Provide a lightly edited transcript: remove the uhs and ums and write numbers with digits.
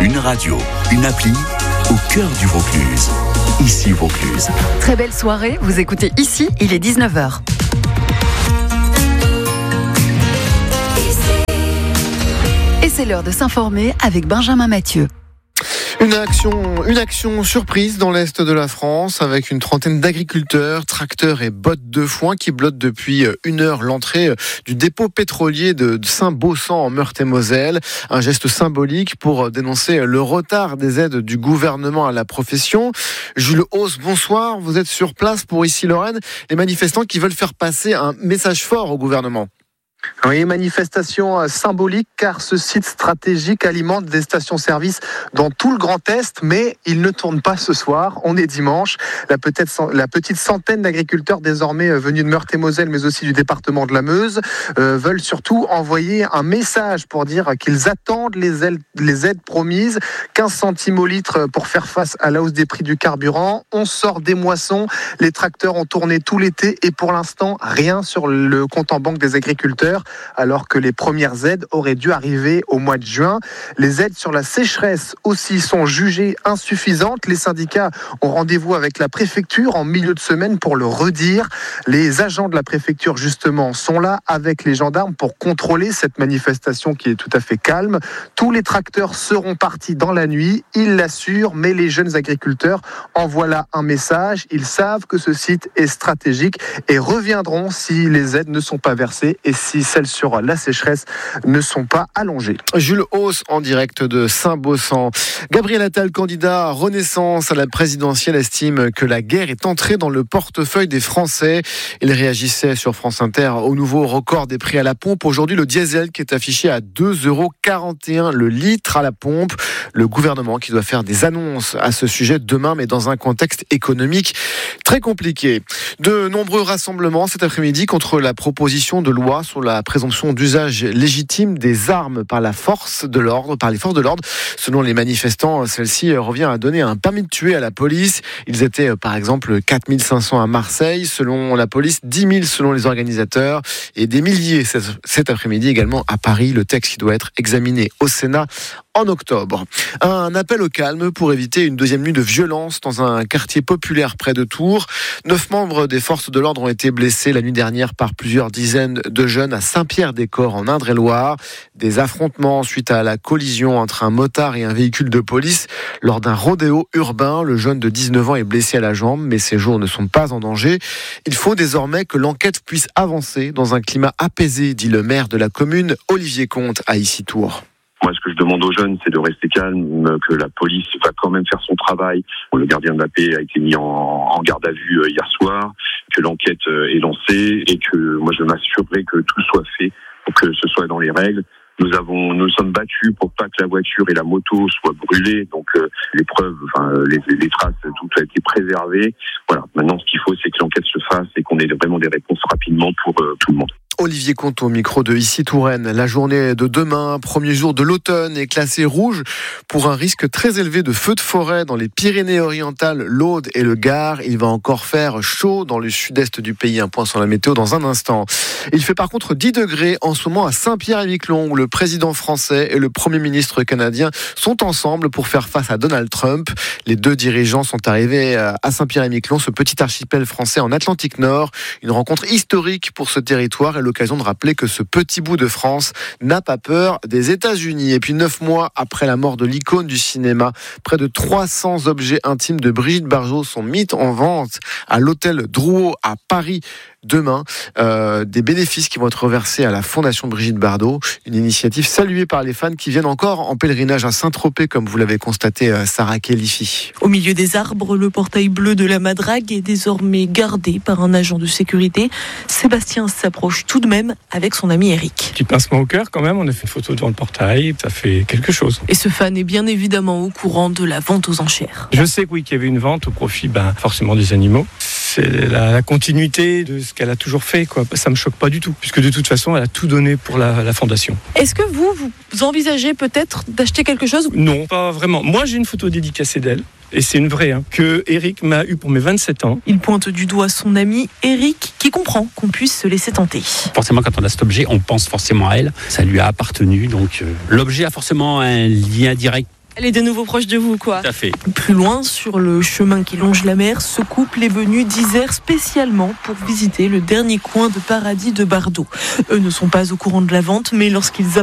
Une radio, une appli au cœur du Vaucluse. Ici Vaucluse. Très belle soirée, vous écoutez Ici, il est 19h. Et c'est l'heure de s'informer avec Benjamin Mathieu. Une action surprise dans l'est de la France avec une trentaine d'agriculteurs, tracteurs et bottes de foin qui bloquent depuis 1 heure l'entrée du dépôt pétrolier de Saint-Baussan en Meurthe-et-Moselle. Un geste symbolique pour dénoncer le retard des aides du gouvernement à la profession. Jules Hauss, bonsoir. Vous êtes sur place pour Ici Lorraine. Les manifestants qui veulent faire passer un message fort au gouvernement. Oui, manifestation symbolique car ce site stratégique alimente des stations-service dans tout le Grand Est, mais il ne tourne pas ce soir. On est dimanche. La petite centaine d'agriculteurs désormais venus de Meurthe-et-Moselle, mais aussi du département de la Meuse, veulent surtout envoyer un message pour dire qu'ils attendent les aides promises. 15 centimes au litre pour faire face à la hausse des prix du carburant. On sort des moissons. Les tracteurs ont tourné tout l'été et pour l'instant, rien sur le compte en banque des agriculteurs, alors que les premières aides auraient dû arriver au mois de juin. Les aides sur la sécheresse aussi sont jugées insuffisantes. Les syndicats ont rendez-vous avec la préfecture en milieu de semaine pour le redire. Les agents de la préfecture, justement, sont là avec les gendarmes pour contrôler cette manifestation qui est tout à fait calme. Tous les tracteurs seront partis dans la nuit, ils l'assurent, mais les jeunes agriculteurs envoient là un message. Ils savent que ce site est stratégique et reviendront si les aides ne sont pas versées et si celles sur la sécheresse ne sont pas allongées. Jules Hauss en direct de Saint-Baussan. Gabriel Attal, candidat Renaissance à la présidentielle, estime que la guerre est entrée dans le portefeuille des Français. Il réagissait sur France Inter au nouveau record des prix à la pompe. Aujourd'hui, le diesel qui est affiché à 2,41 € le litre à la pompe. Le gouvernement qui doit faire des annonces à ce sujet demain, mais dans un contexte économique très compliqué. De nombreux rassemblements cet après-midi contre la proposition de loi sur la présomption d'usage légitime des armes par les forces de l'ordre. Selon les manifestants, celle-ci revient à donner un permis de tuer à la police. Ils étaient par exemple 4500 à Marseille, selon la police, 10 000 selon les organisateurs et des milliers cet après-midi également à Paris. Le texte qui doit être examiné au Sénat en octobre. Un appel au calme pour éviter une deuxième nuit de violence dans un quartier populaire près de Tours. 9 membres des forces de l'ordre ont été blessés la nuit dernière par plusieurs dizaines de jeunes à Saint-Pierre-des-Corps en Indre-et-Loire. Des affrontements suite à la collision entre un motard et un véhicule de police lors d'un rodéo urbain. Le jeune de 19 ans est blessé à la jambe, mais ses jours ne sont pas en danger. Il faut désormais que l'enquête puisse avancer dans un climat apaisé, dit le maire de la commune, Olivier Comte, à Issy-Tours. Moi, ce que je demande aux jeunes, c'est de rester calme, que la police va quand même faire son travail. Le gardien de la paix a été mis en garde à vue hier soir, que l'enquête est lancée et que moi, je m'assurerai que tout soit fait pour que ce soit dans les règles. Nous sommes battus pour pas que la voiture et la moto soient brûlées, donc les preuves, les traces, tout a été préservé. Voilà. Maintenant, ce qu'il faut, c'est que l'enquête se fasse et qu'on ait vraiment des réponses rapidement pour tout le monde. Olivier Comte au micro de Ici Touraine. La journée de demain, premier jour de l'automne, est classée rouge pour un risque très élevé de feux de forêt dans les Pyrénées-Orientales, l'Aude et le Gard. Il va encore faire chaud dans le sud-est du pays. Un point sur la météo dans un instant. Il fait par contre 10 degrés en ce moment à Saint-Pierre-et-Miquelon, où le président français et le Premier ministre canadien sont ensemble pour faire face à Donald Trump. Les deux dirigeants sont arrivés à Saint-Pierre-et-Miquelon, ce petit archipel français en Atlantique Nord. Une rencontre historique pour ce territoire et l'occasion de rappeler que ce petit bout de France n'a pas peur des États-Unis. Et puis 9 mois après la mort de l'icône du cinéma, près de 300 objets intimes de Brigitte Bardot sont mis en vente à l'hôtel Drouot à Paris. Demain, des bénéfices qui vont être reversés à la Fondation Brigitte Bardot, une initiative saluée par les fans qui viennent encore en pèlerinage à Saint-Tropez, comme vous l'avez constaté, Sarah Kélifi. Au milieu des arbres, le portail bleu de la Madrague est désormais gardé par un agent de sécurité. Sébastien s'approche tout de même avec son ami Eric. Petit pincement au cœur quand même, on a fait une photo devant le portail, ça fait quelque chose. Et ce fan est bien évidemment au courant de la vente aux enchères. Je sais que oui, qu'il y avait une vente au profit forcément des animaux. C'est la continuité de ce qu'elle a toujours fait, quoi. Ça me choque pas du tout, puisque de toute façon, elle a tout donné pour la fondation. Est-ce que vous envisagez peut-être d'acheter quelque chose ? Non, pas vraiment. Moi, j'ai une photo dédicacée d'elle. Et c'est une vraie, que Eric m'a eu pour mes 27 ans. Il pointe du doigt son ami Eric, qui comprend qu'on puisse se laisser tenter. Forcément, quand on a cet objet, on pense forcément à elle. Ça lui a appartenu, donc l'objet a forcément un lien direct Elle est de nouveau proche de vous, quoi. Tout à fait. Plus loin, sur le chemin qui longe la mer, ce couple est venu d'Isère spécialement pour visiter le dernier coin de paradis de Bardot. Eux ne sont pas au courant de la vente, mais lorsqu'ils